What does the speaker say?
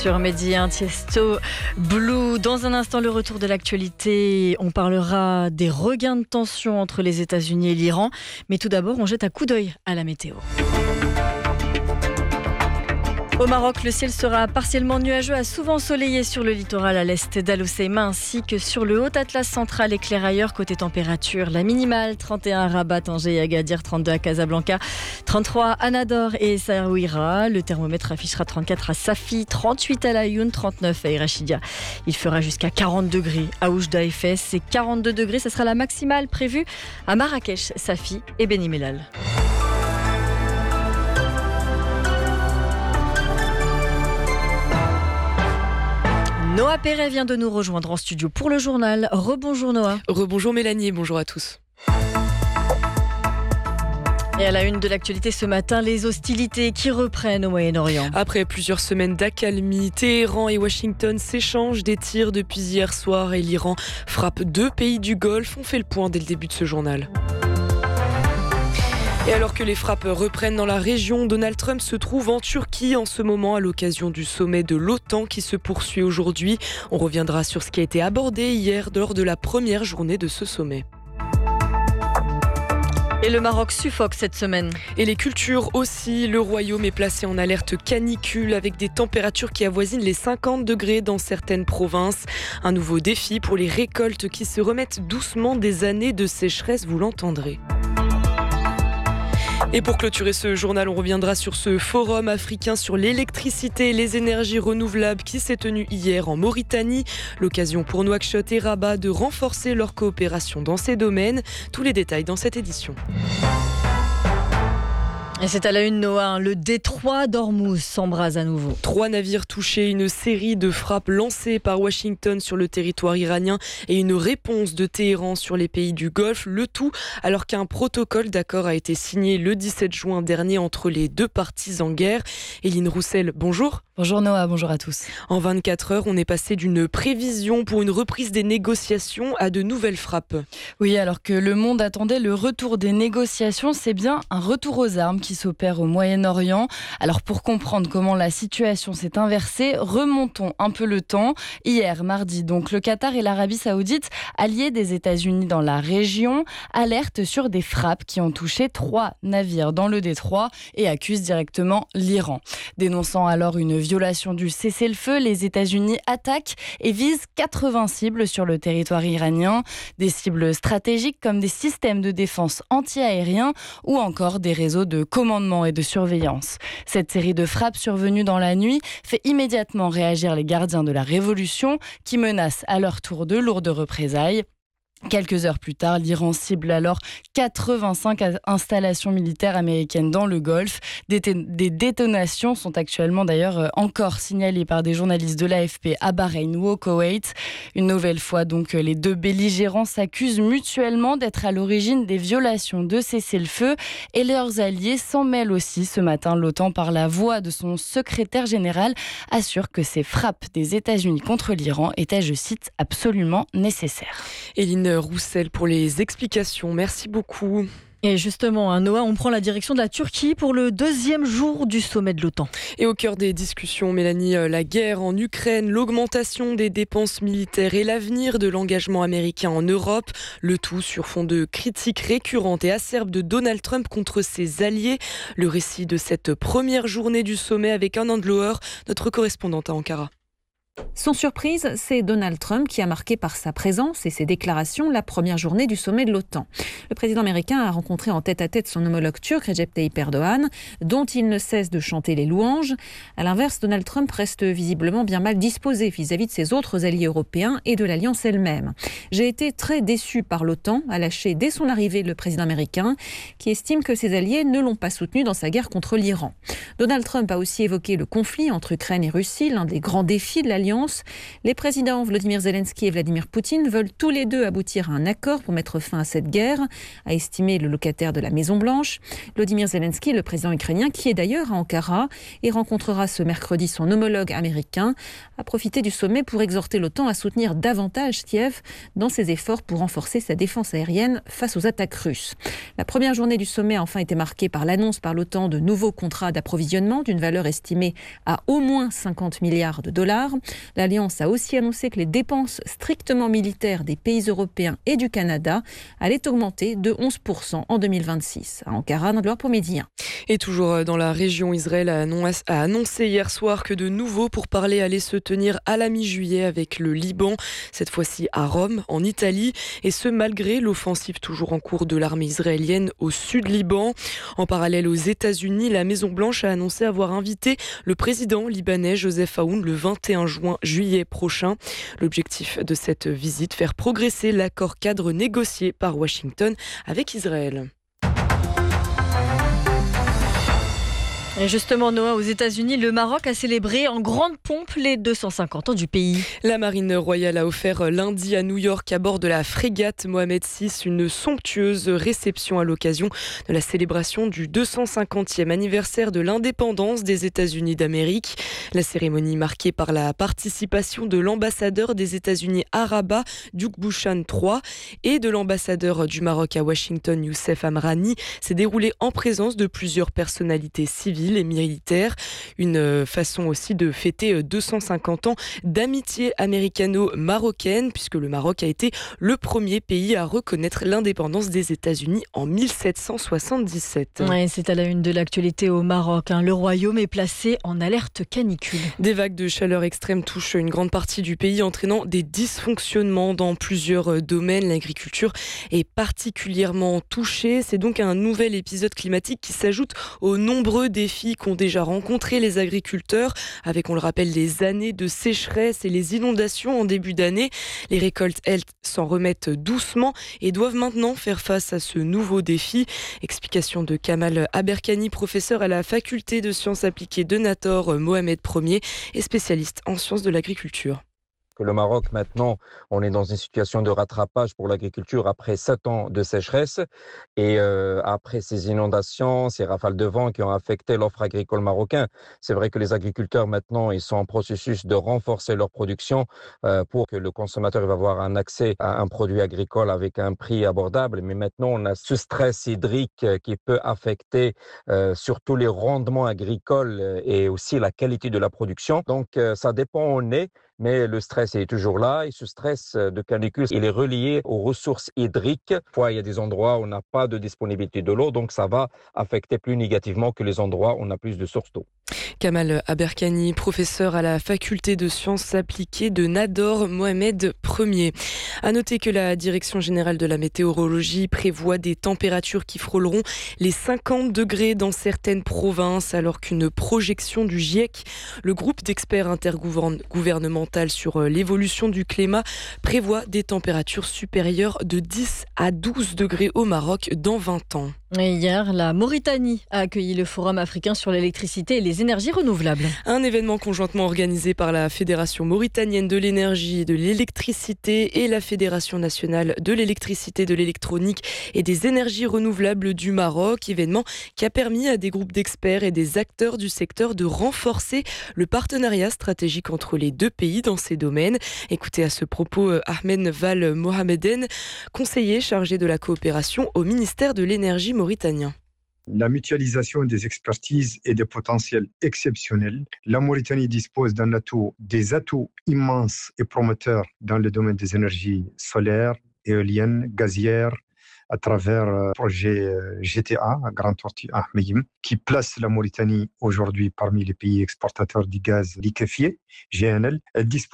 Sur Mehdi, un Tiesto Blue. Dans un instant, le retour de l'actualité. On parlera des regains de tension entre les États-Unis et l'Iran. Mais tout d'abord, on jette un coup d'œil à la météo. Au Maroc, le ciel sera partiellement nuageux à souvent ensoleillé sur le littoral à l'est d'Al Hoceima ainsi que sur le Haut-Atlas central et clair ailleurs. Côté température, la minimale 31 à Rabat, Tanger et Agadir, 32 à Casablanca, 33 à Nador et Essaouira. Le thermomètre affichera 34 à Safi, 38 à Laayoune, 39 à Irachidia. Il fera jusqu'à 40 degrés à Oujda et Fès et 42 degrés, ce sera la maximale prévue à Marrakech, Safi et Beni Mellal. Noah Perret vient de nous rejoindre en studio pour le journal. Rebonjour Noah. Rebonjour Mélanie et bonjour à tous. Et à la une de l'actualité ce matin, les hostilités qui reprennent au Moyen-Orient. Après plusieurs semaines d'accalmie, Téhéran et Washington s'échangent des tirs depuis hier soir et l'Iran frappe 2 pays du Golfe. On fait le point dès le début de ce journal. Et alors que les frappes reprennent dans la région, Donald Trump se trouve en Turquie en ce moment à l'occasion du sommet de l'OTAN qui se poursuit aujourd'hui. On reviendra sur ce qui a été abordé hier lors de la première journée de ce sommet. Et le Maroc suffoque cette semaine. Et les cultures aussi. Le royaume est placé en alerte canicule avec des températures qui avoisinent les 50 degrés dans certaines provinces. Un nouveau défi pour les récoltes qui se remettent doucement des années de sécheresse, vous l'entendrez. Et pour clôturer ce journal, on reviendra sur ce forum africain sur l'électricité et les énergies renouvelables qui s'est tenu hier en Mauritanie. L'occasion pour Nouakchott et Rabat de renforcer leur coopération dans ces domaines. Tous les détails dans cette édition. Et c'est à la une, Noah, le détroit d'Ormuz s'embrase à nouveau. 3 navires touchés, une série de frappes lancées par Washington sur le territoire iranien et une réponse de Téhéran sur les pays du Golfe. Le tout alors qu'un protocole d'accord a été signé le 17 juin dernier entre les deux parties en guerre. Éline Roussel, bonjour. Bonjour Noah, bonjour à tous. En 24 heures, on est passé d'une prévision pour une reprise des négociations à de nouvelles frappes. Oui, alors que le monde attendait le retour des négociations, c'est bien un retour aux armes qui s'opère au Moyen-Orient. Alors pour comprendre comment la situation s'est inversée, remontons un peu le temps. Hier, mardi, donc, le Qatar et l'Arabie Saoudite, alliés des États-Unis dans la région, alertent sur des frappes qui ont touché 3 navires dans le détroit et accusent directement l'Iran. Dénonçant alors une violation du cessez-le-feu, les États-Unis attaquent et visent 80 cibles sur le territoire iranien. Des cibles stratégiques comme des systèmes de défense anti-aériens ou encore des réseaux de commandement et de surveillance. Cette série de frappes survenues dans la nuit fait immédiatement réagir les gardiens de la Révolution qui menacent à leur tour de lourdes représailles. Quelques heures plus tard, l'Iran cible alors 85 installations militaires américaines dans le Golfe. Des détonations sont actuellement d'ailleurs encore signalées par des journalistes de l'AFP à Bahreïn ou au Koweït. Une nouvelle fois donc, les deux belligérants s'accusent mutuellement d'être à l'origine des violations de cessez-le-feu et leurs alliés s'en mêlent aussi. Ce matin, l'OTAN, par la voix de son secrétaire général, assure que ces frappes des États-Unis contre l'Iran étaient, je cite, absolument nécessaires. Éline Roussel pour les explications. Merci beaucoup. Et justement, Noah, on prend la direction de la Turquie pour le 2e jour du sommet de l'OTAN. Et au cœur des discussions, Mélanie, la guerre en Ukraine, l'augmentation des dépenses militaires et l'avenir de l'engagement américain en Europe. Le tout sur fond de critiques récurrentes et acerbes de Donald Trump contre ses alliés. Le récit de cette première journée du sommet avec un Andlauer, notre correspondante à Ankara. Sans surprise, c'est Donald Trump qui a marqué par sa présence et ses déclarations la première journée du sommet de l'OTAN. Le président américain a rencontré en tête-à-tête son homologue turc, Recep Tayyip Erdogan, dont il ne cesse de chanter les louanges. À l'inverse, Donald Trump reste visiblement bien mal disposé vis-à-vis de ses autres alliés européens et de l'Alliance elle-même. J'ai été très déçu par l'OTAN, a lâché dès son arrivée le président américain, qui estime que ses alliés ne l'ont pas soutenu dans sa guerre contre l'Iran. Donald Trump a aussi évoqué le conflit entre Ukraine et Russie, l'un des grands défis de la l'Alliance. Les présidents Volodymyr Zelensky et Vladimir Poutine veulent tous les deux aboutir à un accord pour mettre fin à cette guerre, a estimé le locataire de la Maison-Blanche. Volodymyr Zelensky, le président ukrainien, qui est d'ailleurs à Ankara et rencontrera ce mercredi son homologue américain, a profité du sommet pour exhorter l'OTAN à soutenir davantage Kiev dans ses efforts pour renforcer sa défense aérienne face aux attaques russes. La première journée du sommet a enfin été marquée par l'annonce par l'OTAN de nouveaux contrats d'approvisionnement d'une valeur estimée à au moins 50 milliards de dollars. L'Alliance a aussi annoncé que les dépenses strictement militaires des pays européens et du Canada allaient augmenter de 11% en 2026. À Ankara, Nandloire pour Midi 1. Et toujours dans la région, Israël a annoncé hier soir que de nouveaux pourparlers allaient se tenir à la mi-juillet avec le Liban, cette fois-ci à Rome, en Italie, et ce malgré l'offensive toujours en cours de l'armée israélienne au sud Liban. En parallèle aux États-Unis, la Maison-Blanche a annoncé avoir invité le président libanais Joseph Aoun le 21 juillet prochain. L'objectif de cette visite, faire progresser l'accord cadre négocié par Washington avec Israël. Et justement, Noah, aux États-Unis, le Maroc a célébré en grande pompe les 250 ans du pays. La marine royale a offert lundi à New York, à bord de la frégate Mohamed VI, une somptueuse réception à l'occasion de la célébration du 250e anniversaire de l'indépendance des États-Unis d'Amérique. La cérémonie marquée par la participation de l'ambassadeur des États-Unis à Rabat, Duc Bouchan III, et de l'ambassadeur du Maroc à Washington, Youssef Amrani, s'est déroulée en présence de plusieurs personnalités civiles et militaires. Une façon aussi de fêter 250 ans d'amitié américano-marocaine, puisque le Maroc a été le premier pays à reconnaître l'indépendance des États-Unis en 1777. Ouais, c'est à la une de l'actualité au Maroc. Le royaume est placé en alerte canicule. Des vagues de chaleur extrême touchent une grande partie du pays, entraînant des dysfonctionnements dans plusieurs domaines. L'agriculture est particulièrement touchée. C'est donc un nouvel épisode climatique qui s'ajoute aux nombreux défis qu'ont déjà rencontrés les agriculteurs, avec, on le rappelle, des années de sécheresse et les inondations en début d'année. Les récoltes, elles, s'en remettent doucement et doivent maintenant faire face à ce nouveau défi. Explication de Kamal Aberkani, professeur à la faculté de sciences appliquées de Nator Mohamed Ier et spécialiste en sciences de l'agriculture. Le Maroc, maintenant, on est dans une situation de rattrapage pour l'agriculture après 7 ans de sécheresse et après ces inondations, ces rafales de vent qui ont affecté l'offre agricole marocaine. C'est vrai que les agriculteurs, maintenant, ils sont en processus de renforcer leur production pour que le consommateur va avoir un accès à un produit agricole avec un prix abordable. Mais maintenant, on a ce stress hydrique qui peut affecter surtout les rendements agricoles et aussi la qualité de la production. Donc, ça dépend où on est. Mais le stress est toujours là et ce stress de canicule, il est relié aux ressources hydriques. Parfois, il y a des endroits où on n'a pas de disponibilité de l'eau, donc ça va affecter plus négativement que les endroits où on a plus de sources d'eau. Kamal Aberkani, professeur à la faculté de sciences appliquées de Nador Mohamed Ier. À noter que la Direction générale de la météorologie prévoit des températures qui frôleront les 50 degrés dans certaines provinces, alors qu'une projection du GIEC, le groupe d'experts intergouvernemental sur l'évolution du climat, prévoit des températures supérieures de 10 à 12 degrés au Maroc dans 20 ans. Et hier, la Mauritanie a accueilli le Forum africain sur l'électricité et les énergies renouvelables. Un événement conjointement organisé par la Fédération mauritanienne de l'énergie et de l'électricité et la Fédération nationale de l'électricité, de l'électronique et des énergies renouvelables du Maroc. Événement qui a permis à des groupes d'experts et des acteurs du secteur de renforcer le partenariat stratégique entre les deux pays dans ces domaines. Écoutez à ce propos Ahmed Val Mohameden, conseiller chargé de la coopération au ministère de l'énergie mauritanien. La mutualisation des expertises et des potentiels exceptionnels. La Mauritanie dispose des atouts immenses et promoteurs dans le domaine des énergies solaires, éoliennes, gazières, à travers le projet GTA, Grand Tortue Ahmeyim, qui place la Mauritanie aujourd'hui parmi les pays exportateurs du gaz liquéfié, GNL. Elle dispose